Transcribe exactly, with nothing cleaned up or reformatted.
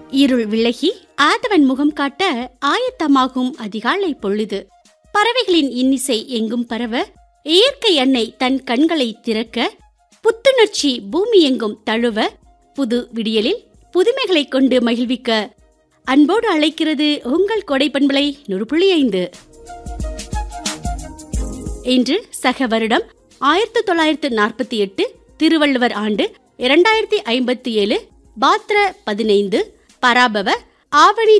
இருள் விலகி ஆதவன் முகம் காட்ட ஆயத்தமாகும் அதிகாலை பொழுது. பறவைகளின் இன்னிசை எங்கும் பரவ, இயற்கை அன்னை தன் கண்களை திறக்க, புத்துணர்ச்சி பூமி எங்கும் தழுவ, புது விடியலில் புதுமைகளை கொண்டு மகிழ்விக்க அன்போடு அழைக்கிறது உங்கள் கொடை பண்பலை நூறு புள்ளி ஐந்து. இன்று சக வருடம் ஆயிரத்தி தொள்ளாயிரத்து நாற்பத்தி எட்டு திருவள்ளுவர் ஆண்டு இரண்டாயிரத்தி ஐம்பத்தி ஏழு பாத்ர பதினைந்து பராபவ ஆவணி